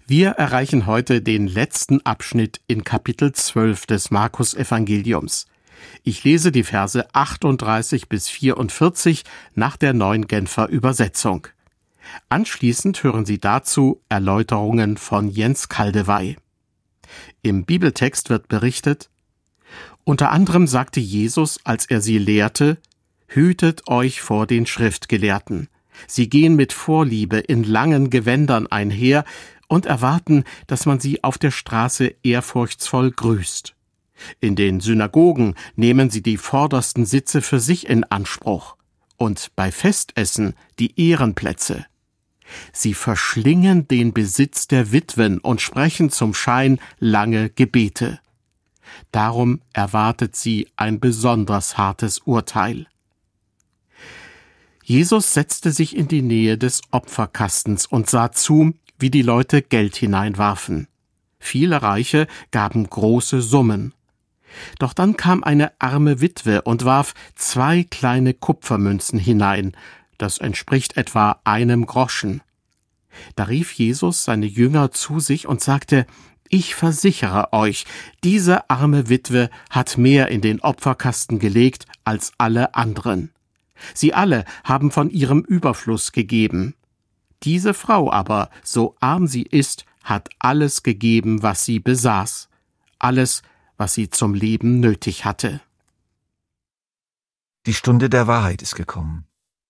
Wir erreichen heute den letzten Abschnitt in Kapitel 12 des Markus-Evangeliums. Ich lese die Verse 38 bis 44 nach der Neuen Genfer Übersetzung. Anschließend hören Sie dazu Erläuterungen von Jens Kaldewey. Im Bibeltext wird berichtet: Unter anderem sagte Jesus, als er sie lehrte: Hütet euch vor den Schriftgelehrten. Sie gehen mit Vorliebe in langen Gewändern einher und erwarten, dass man sie auf der Straße ehrfurchtsvoll grüßt. In den Synagogen nehmen sie die vordersten Sitze für sich in Anspruch und bei Festessen die Ehrenplätze. Sie verschlingen den Besitz der Witwen und sprechen zum Schein lange Gebete. Darum erwartet sie ein besonders hartes Urteil. Jesus setzte sich in die Nähe des Opferkastens und sah zu, wie die Leute Geld hineinwarfen. Viele Reiche gaben große Summen. Doch dann kam eine arme Witwe und warf 2 kleine Kupfermünzen hinein. Das entspricht etwa 1 Groschen. Da rief Jesus seine Jünger zu sich und sagte: Ich versichere euch, diese arme Witwe hat mehr in den Opferkasten gelegt als alle anderen. Sie alle haben von ihrem Überfluss gegeben. Diese Frau aber, so arm sie ist, hat alles gegeben, was sie besaß. Alles, was sie zum Leben nötig hatte. Die Stunde der Wahrheit ist gekommen.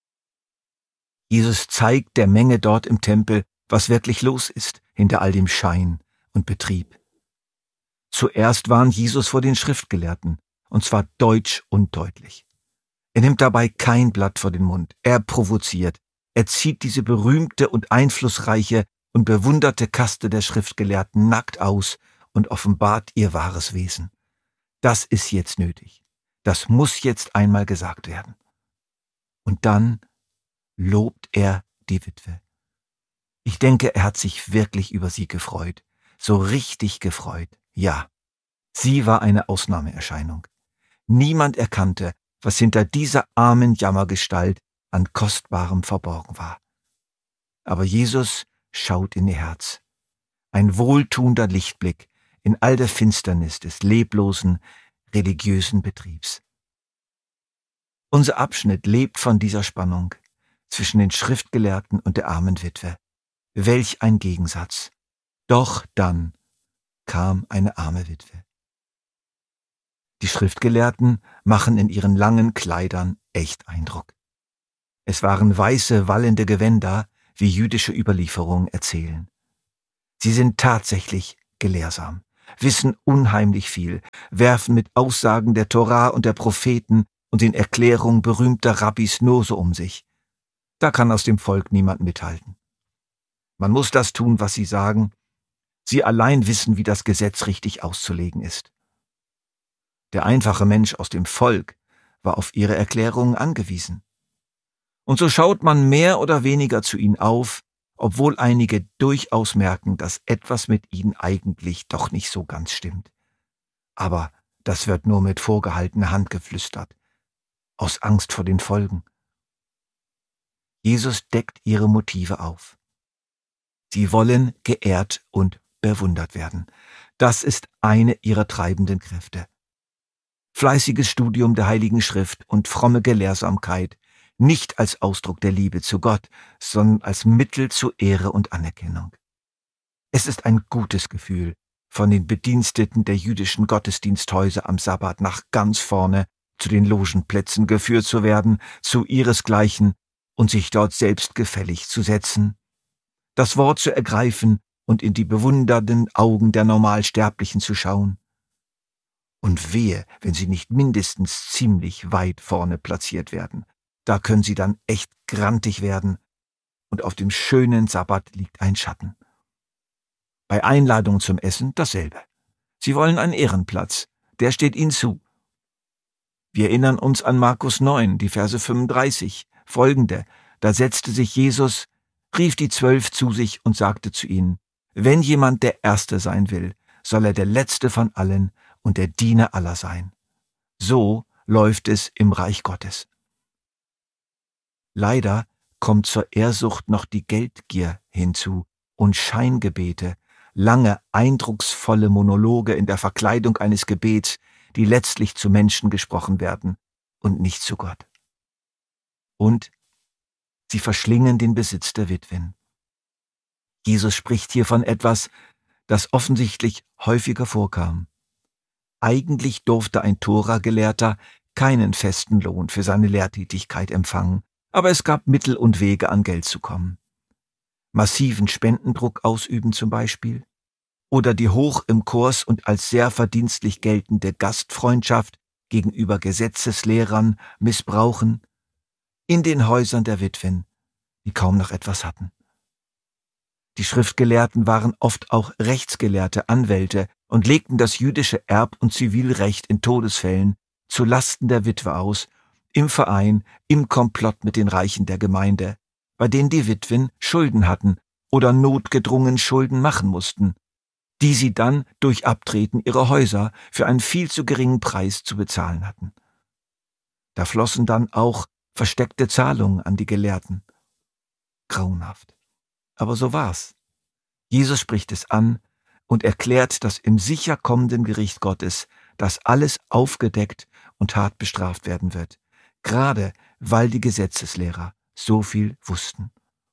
Jesus zeigt der Menge dort im Tempel, was wirklich los ist hinter all dem Schein und Betrieb. Zuerst warnt Jesus vor den Schriftgelehrten, und zwar deutsch und deutlich. Er nimmt dabei kein Blatt vor den Mund, er provoziert, er zieht diese berühmte und einflussreiche und bewunderte Kaste der Schriftgelehrten nackt aus und offenbart ihr wahres Wesen. Das ist jetzt nötig. Das muss jetzt einmal gesagt werden. Und dann lobt er die Witwe. Ich denke, er hat sich wirklich über sie gefreut. So richtig gefreut. Ja, sie war eine Ausnahmeerscheinung. Niemand erkannte, was hinter dieser armen Jammergestalt an Kostbarem verborgen war. Aber Jesus schaut in ihr Herz. Ein wohltuender Lichtblick in all der Finsternis des leblosen, religiösen Betriebs. Unser Abschnitt lebt von dieser Spannung zwischen den Schriftgelehrten und der armen Witwe. Welch ein Gegensatz. Doch dann kam eine arme Witwe. Die Schriftgelehrten machen in ihren langen Kleidern echt Eindruck. Es waren weiße, wallende Gewänder, wie jüdische Überlieferungen erzählen. Sie sind tatsächlich gelehrsam, wissen unheimlich viel, werfen mit Aussagen der Tora und der Propheten und den Erklärungen berühmter Rabbis nur so um sich. Da kann aus dem Volk niemand mithalten. Man muss das tun, was sie sagen. Sie allein wissen, wie das Gesetz richtig auszulegen ist. Der einfache Mensch aus dem Volk war auf ihre Erklärungen angewiesen. Und so schaut man mehr oder weniger zu ihnen auf, obwohl einige durchaus merken, dass etwas mit ihnen eigentlich doch nicht so ganz stimmt. Aber das wird nur mit vorgehaltener Hand geflüstert, aus Angst vor den Folgen. Jesus deckt ihre Motive auf. Sie wollen geehrt und bewundert werden. Das ist eine ihrer treibenden Kräfte. Fleißiges Studium der Heiligen Schrift und fromme Gelehrsamkeit, nicht als Ausdruck der Liebe zu Gott, sondern als Mittel zur Ehre und Anerkennung. Es ist ein gutes Gefühl, von den Bediensteten der jüdischen Gottesdiensthäuser am Sabbat nach ganz vorne zu den Logenplätzen geführt zu werden, zu ihresgleichen, und sich dort selbstgefällig zu setzen, das Wort zu ergreifen und in die bewundernden Augen der Normalsterblichen zu schauen. Und wehe, wenn sie nicht mindestens ziemlich weit vorne platziert werden. Da können sie dann echt grantig werden, und auf dem schönen Sabbat liegt ein Schatten. Bei Einladung zum Essen dasselbe. Sie wollen einen Ehrenplatz, der steht ihnen zu. Wir erinnern uns an Markus 9, die Verse 35, folgende. Da setzte sich Jesus, rief die 12 zu sich und sagte zu ihnen: Wenn jemand der Erste sein will, soll er der Letzte von allen und der Diener aller sein. So läuft es im Reich Gottes. Leider kommt zur Ehrsucht noch die Geldgier hinzu und Scheingebete, lange, eindrucksvolle Monologe in der Verkleidung eines Gebets, die letztlich zu Menschen gesprochen werden und nicht zu Gott. Und sie verschlingen den Besitz der Witwen. Jesus spricht hier von etwas, das offensichtlich häufiger vorkam. Eigentlich durfte ein Tora-Gelehrter keinen festen Lohn für seine Lehrtätigkeit empfangen, aber es gab Mittel und Wege, an Geld zu kommen. Massiven Spendendruck ausüben zum Beispiel, oder die hoch im Kurs und als sehr verdienstlich geltende Gastfreundschaft gegenüber Gesetzeslehrern missbrauchen, in den Häusern der Witwen, die kaum noch etwas hatten. Die Schriftgelehrten waren oft auch rechtsgelehrte Anwälte und legten das jüdische Erb- und Zivilrecht in Todesfällen zu Lasten der Witwe aus, im Verein, im Komplott mit den Reichen der Gemeinde, bei denen die Witwen Schulden hatten oder notgedrungen Schulden machen mussten, die sie dann durch Abtreten ihrer Häuser für einen viel zu geringen Preis zu bezahlen hatten. Da flossen dann auch versteckte Zahlungen an die Gelehrten. Grauenhaft. Aber so war's. Jesus spricht es an und erklärt, dass im sicher kommenden Gericht Gottes das alles aufgedeckt und hart bestraft werden wird, gerade weil die Gesetzeslehrer so viel wussten.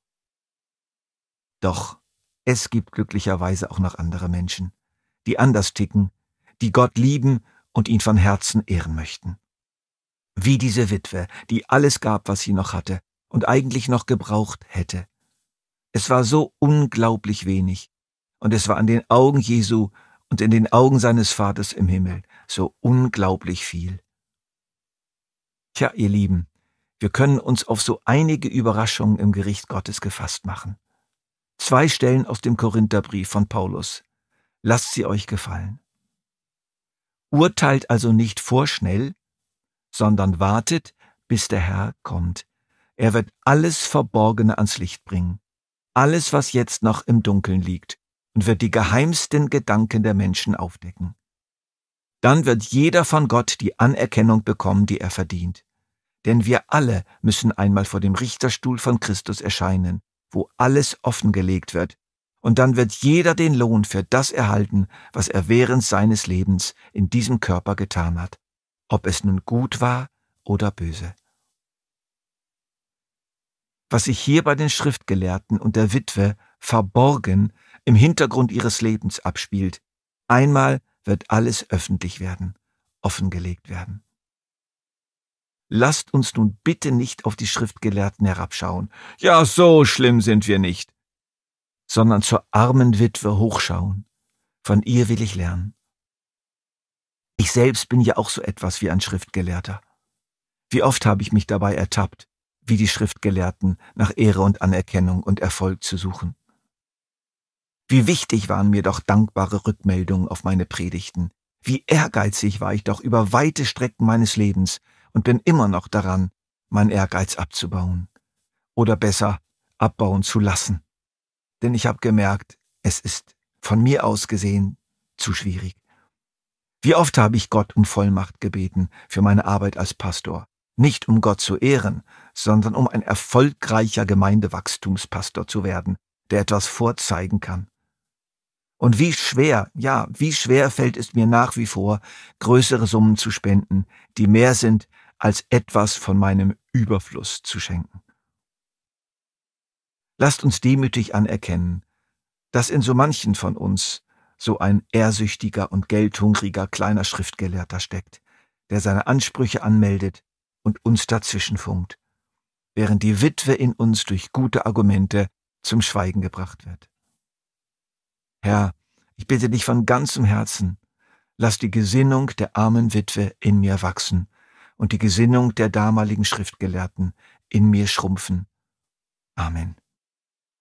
Doch es gibt glücklicherweise auch noch andere Menschen, die anders ticken, die Gott lieben und ihn von Herzen ehren möchten. Wie diese Witwe, die alles gab, was sie noch hatte und eigentlich noch gebraucht hätte. Es war so unglaublich wenig, und es war an den Augen Jesu und in den Augen seines Vaters im Himmel so unglaublich viel. Tja, ihr Lieben, wir können uns auf so einige Überraschungen im Gericht Gottes gefasst machen. 2 Stellen aus dem Korintherbrief von Paulus. Lasst sie euch gefallen. Urteilt also nicht vorschnell, sondern wartet, bis der Herr kommt. Er wird alles Verborgene ans Licht bringen. Alles, was jetzt noch im Dunkeln liegt, und wird die geheimsten Gedanken der Menschen aufdecken. Dann wird jeder von Gott die Anerkennung bekommen, die er verdient. Denn wir alle müssen einmal vor dem Richterstuhl von Christus erscheinen, wo alles offengelegt wird, und dann wird jeder den Lohn für das erhalten, was er während seines Lebens in diesem Körper getan hat, ob es nun gut war oder böse. Was sich hier bei den Schriftgelehrten und der Witwe verborgen im Hintergrund ihres Lebens abspielt, einmal wird alles öffentlich werden, offengelegt werden. Lasst uns nun bitte nicht auf die Schriftgelehrten herabschauen, ja, so schlimm sind wir nicht, sondern zur armen Witwe hochschauen. Von ihr will ich lernen. Ich selbst bin ja auch so etwas wie ein Schriftgelehrter. Wie oft habe ich mich dabei ertappt, wie die Schriftgelehrten nach Ehre und Anerkennung und Erfolg zu suchen. Wie wichtig waren mir doch dankbare Rückmeldungen auf meine Predigten. Wie ehrgeizig war ich doch über weite Strecken meines Lebens und bin immer noch daran, meinen Ehrgeiz abzubauen. Oder besser, abbauen zu lassen. Denn ich habe gemerkt, es ist von mir aus gesehen zu schwierig. Wie oft habe ich Gott um Vollmacht gebeten für meine Arbeit als Pastor. Nicht um Gott zu ehren, sondern um ein erfolgreicher Gemeindewachstumspastor zu werden, der etwas vorzeigen kann. Und wie schwer fällt es mir nach wie vor, größere Summen zu spenden, die mehr sind, als etwas von meinem Überfluss zu schenken. Lasst uns demütig anerkennen, dass in so manchen von uns so ein ehrsüchtiger und geldhungriger kleiner Schriftgelehrter steckt, der seine Ansprüche anmeldet und uns dazwischen funkt, während die Witwe in uns durch gute Argumente zum Schweigen gebracht wird. Herr, ich bitte dich von ganzem Herzen, lass die Gesinnung der armen Witwe in mir wachsen und die Gesinnung der damaligen Schriftgelehrten in mir schrumpfen. Amen.